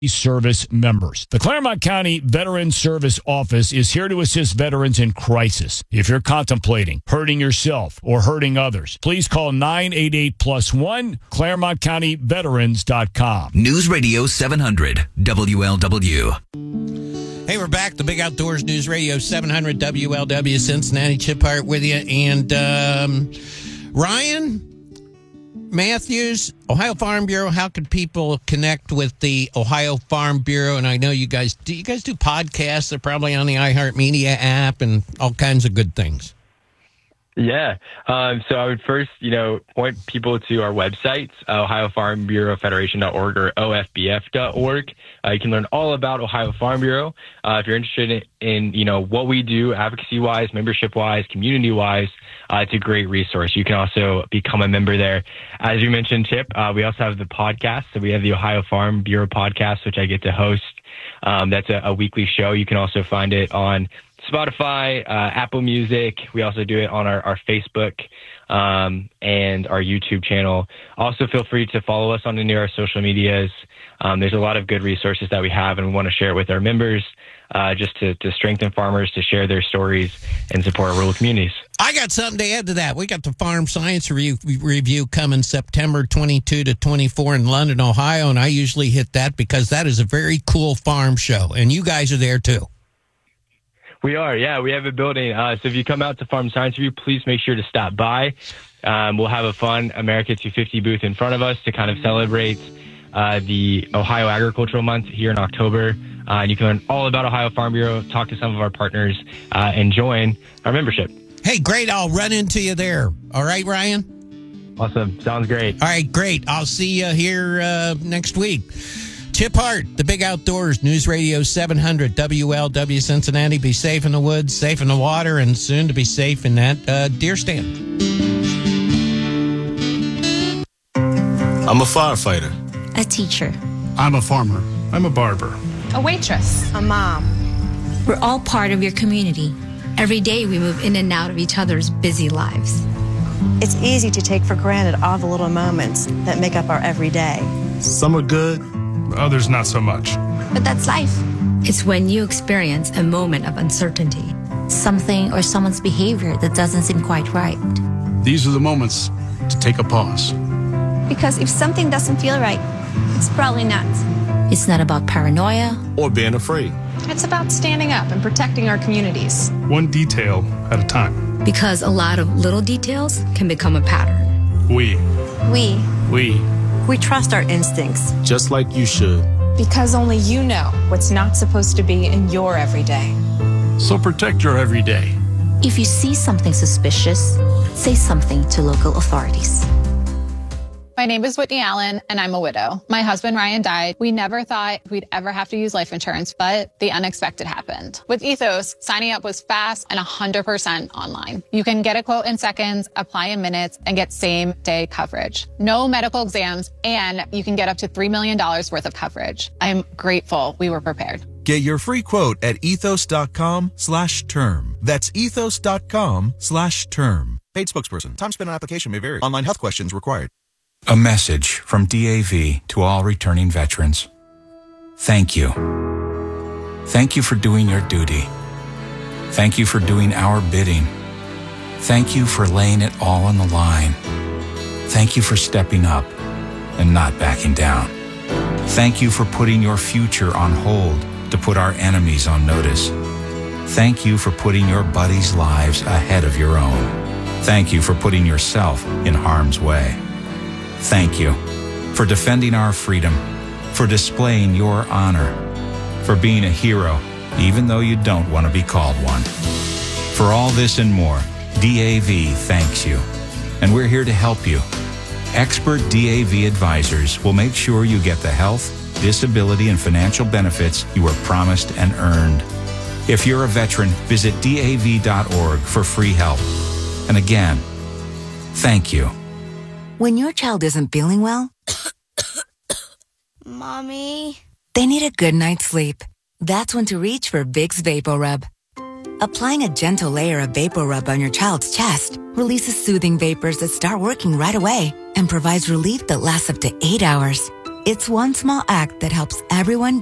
service members. The Claremont County Veteran Service Office is here to assist veterans in crisis. If you're contemplating hurting yourself or hurting others, please call 988+1, ClaremontCountyVeterans.com. News Radio 700, WLW. Hey, we're back. The Big Outdoors News Radio 700 WLW Cincinnati. Chip Hart with you. And Ryan Matthews, Ohio Farm Bureau. How can people connect with the Ohio Farm Bureau? And I know you guys do podcasts. They're probably on the iHeartMedia app and all kinds of good things. Yeah. So I would first, point people to our websites, Ohio Farm Bureau Federation.org or OFBF.org. You can learn all about Ohio Farm Bureau. If you're interested in, what we do advocacy-wise, membership-wise, community-wise, it's a great resource. You can also become a member there. As you mentioned, Chip, we also have the podcast. So we have the Ohio Farm Bureau podcast, which I get to host. That's a weekly show. You can also find it on Spotify, Apple Music. We also do it on our Facebook and our YouTube channel. Also, feel free to follow us on any of our social medias. There's a lot of good resources that we have, and we want to share it with our members just to strengthen farmers, to share their stories, and support our rural communities. I got something to add to that. We got the Farm Science Review coming September 22 to 24 in London, Ohio, and I usually hit that because that is a very cool farm show, and you guys are there too. We are, yeah. We have a building. So if you come out to Farm Science Review, please make sure to stop by. We'll have a fun America 250 booth in front of us to kind of celebrate the Ohio Agricultural Month here in October. And you can learn all about Ohio Farm Bureau, talk to some of our partners, and join our membership. Hey, great. I'll run into you there. All right, Ryan? Awesome. Sounds great. All right, great. I'll see you here next week. Chip Hart, the Big Outdoors, News Radio 700, WLW Cincinnati. Be safe in the woods, safe in the water, and soon to be safe in that deer stand. I'm a firefighter. A teacher. I'm a farmer. I'm a barber. A waitress. A mom. We're all part of your community. Every day we move in and out of each other's busy lives. It's easy to take for granted all the little moments that make up our everyday. Some are good, others not so much. But that's life. It's when you experience a moment of uncertainty, something or someone's behavior that doesn't seem quite right. These are the moments to take a pause. Because if something doesn't feel right, it's probably not. It's not about paranoia or being afraid. It's about standing up and protecting our communities. One detail at a time. Because a lot of little details can become a pattern. We trust our instincts. Just like you should. Because only you know what's not supposed to be in your everyday. So protect your everyday. If you see something suspicious, say something to local authorities. My name is Whitney Allen, and I'm a widow. My husband, Ryan, died. We never thought we'd ever have to use life insurance, but the unexpected happened. With Ethos, signing up was fast and 100% online. You can get a quote in seconds, apply in minutes, and get same-day coverage. No medical exams, and you can get up to $3 million worth of coverage. I'm grateful we were prepared. Get your free quote at ethos.com/term. That's ethos.com/term. Paid spokesperson. Time spent on application may vary. Online health questions required. A message from DAV to all returning veterans. Thank you. Thank you for doing your duty. Thank you for doing our bidding. Thank you for laying it all on the line. Thank you for stepping up and not backing down. Thank you for putting your future on hold to put our enemies on notice. Thank you for putting your buddies' lives ahead of your own. Thank you for putting yourself in harm's way. Thank you for defending our freedom, for displaying your honor, for being a hero, even though you don't want to be called one. For all this and more, DAV thanks you, and we're here to help you. Expert DAV advisors will make sure you get the health, disability, and financial benefits you were promised and earned. If you're a veteran, visit DAV.org for free help. And again, thank you. When your child isn't feeling well, Mommy, they need a good night's sleep. That's when to reach for Vicks VapoRub. Applying a gentle layer of VapoRub on your child's chest releases soothing vapors that start working right away and provides relief that lasts up to 8 hours. It's one small act that helps everyone